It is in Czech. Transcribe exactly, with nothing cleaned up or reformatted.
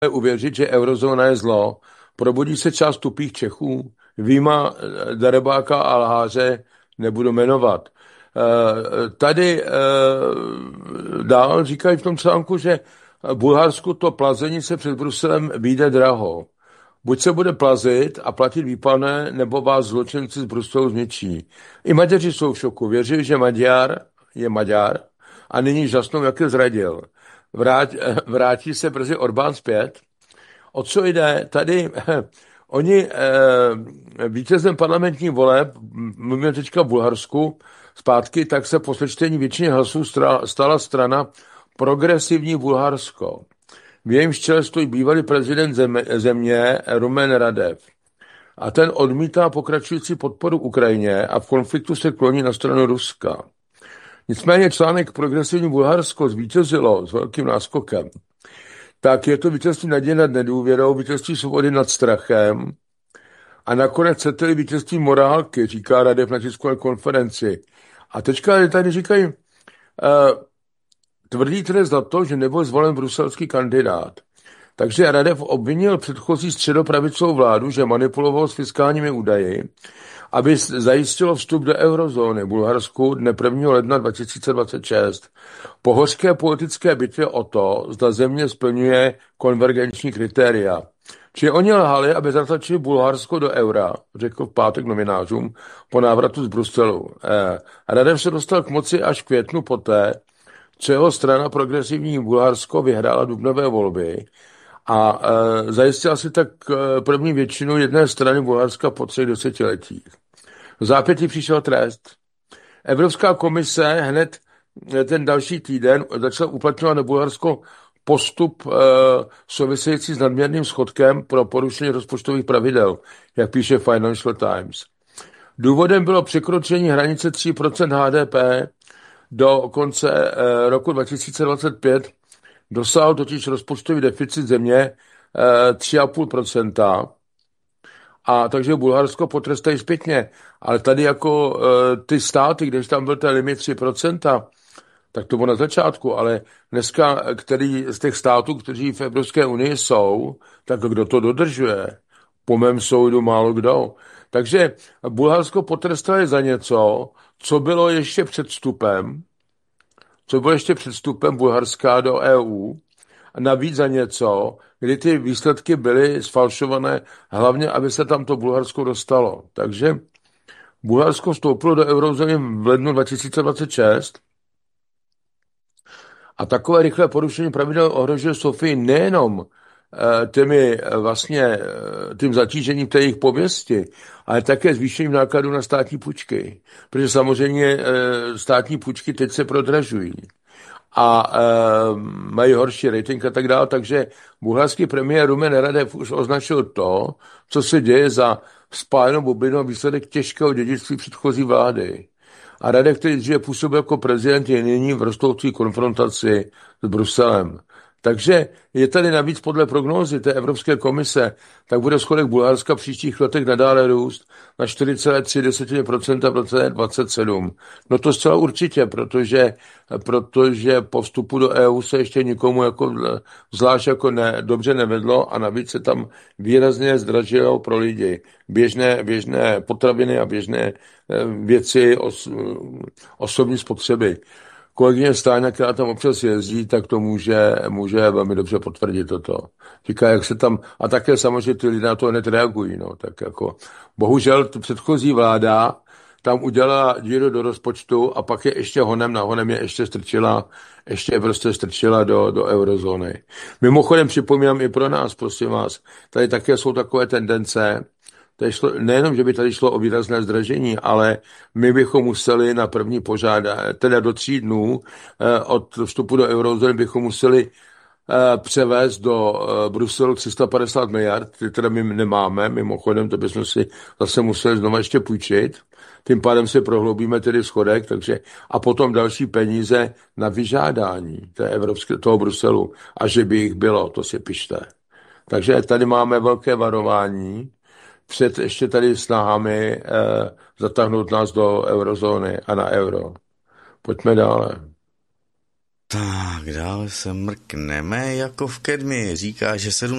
uvěřit, že eurozóna je zlo. Probudí se část tupých Čechů, výjima darebáka a lháře nebudu jmenovat. Tady dál říkají v tom článku, že Bulharsku to plazení se před Bruselem vyjde draho. Buď se bude plazit a platit výpalné, nebo vás zločinci z Bruselu zničí. I Maďaři jsou v šoku. Věří, že Maďar je Maďar a nyní žasnou, jak je zradil. Vrát, vrátí se brzy Orbán zpět. O co jde? Tady eh, oni eh, vítězem parlamentní voleb, mluvíme teďka v Bulharsku, zpátky, tak se po sečtení většině hlasů stala strana Progresivní Bulharsko. V jejím čele stojí bývalý prezident země Rumen Radev. A ten odmítá pokračující podporu Ukrajině a v konfliktu se kloní na stranu Ruska. Nicméně článek Progresivní Bulharsko zvítězilo s velkým náskokem. Tak je to vítězství naděje nad nedůvěrou, vítězství svobody nad strachem a nakonec chcete vítězství morálky, říká Radev na tiskové konferenci. A teďka tady říkají, uh, tvrdí tedy za to, že nebyl zvolen bruselský kandidát. Takže Radev obvinil předchozí středopravicovou vládu, že manipuloval s fiskálními údaji, aby zajistilo vstup do eurozóny Bulharsku dne prvního ledna dva tisíce dvacet šest. Po hořké politické bitvě o to, zda země splňuje konvergenční kritéria. Či oni lhali, aby zatlačili Bulharsko do eura, řekl v pátek novinářům po návratu z Bruselu. Eh, Radev se dostal k moci až v květnu poté, co jeho strana Progresivní Bulharsko vyhrála dubnové volby a e, zajistila si tak e, první většinu jedné strany Bulharska po třech desetiletích. V zápětí přišel trest. Evropská komise hned ten další týden začala uplatňovat na Bulharsko postup e, související s nadměrným schodkem pro porušení rozpočtových pravidel, jak píše Financial Times. Důvodem bylo překročení hranice tři procenta H D P do konce e, roku dva tisíce dvacet pět. Dosáhl totiž rozpočtový deficit země e, tři celá pět procenta. A takže Bulharsko potrestají zpětně. Ale tady jako e, ty státy, když tam byl ten limit tři procenta, tak to bylo na začátku, ale dneska, který z těch států, kteří v Evropské unii jsou, tak kdo to dodržuje? Po mém soudu málo kdo. Takže Bulharsko potrestali za něco, co bylo ještě před vstupem, co bylo ještě před vstupem Bulharska do E U, a navíc za něco, kdy ty výsledky byly sfalšované, hlavně, aby se tam to Bulharsko dostalo. Takže Bulharsko vstoupilo do eurozóny v lednu dva tisíce dvacet šest a takové rychlé porušení pravidel ohrožuje Sofii nejenom těmi vlastně tím zatížením té jejich pověsti, ale také zvýšením nákladů na státní půjčky. Protože samozřejmě státní půjčky teď se prodražují a e, mají horší rating a tak dále, takže bulharský premiér Rumen Radev už označil to, co se děje za spálenou bublinou výsledek těžkého dědictví předchozí vlády. A Radev, který dříve působil jako prezident, je nyní v rostoucí konfrontaci s Bruselem. Takže je tady navíc podle prognózy té Evropské komise, tak bude schodek Bulharska v příštích letech nadále růst na čtyři celá tři procenta v roce dvacet sedm. No to zcela určitě, protože, protože po vstupu do E U se ještě nikomu jako, zvlášť jako ne, dobře nevedlo a navíc se tam výrazně zdražilo pro lidi běžné, běžné potraviny a běžné věci os, osobní spotřeby. Kolegyně Stáňa, která tam občas jezdí, tak to může, může velmi dobře potvrdit toto. Říká, jak se tam, a také samozřejmě ty lidé na to hned reagují, no, tak jako, bohužel předchozí vláda tam udělala díru do rozpočtu a pak je ještě honem na honem je ještě strčila, ještě prostě strčila do, do eurozóny. Mimochodem připomínám i pro nás, prosím vás, tady také jsou takové tendence. Tady šlo, nejenom, že by tady šlo o výrazné zdražení, ale my bychom museli na první požádání, teda do tří dnů od vstupu do eurozóny bychom museli převést do Bruselu tři sta padesát miliard, ty teda my nemáme, mimochodem, to bychom si zase museli znova ještě půjčit, tím pádem si prohloubíme tedy schodek, takže a potom další peníze na vyžádání té evropské, toho Bruselu, a že by jich bylo, to si pište. Takže tady máme velké varování před ještě tady snahami eh, zatáhnout nás do eurozóny a na euro. Pojďme dále. Tak, dále se mrkneme. Jako v Kedmi říká, že sedm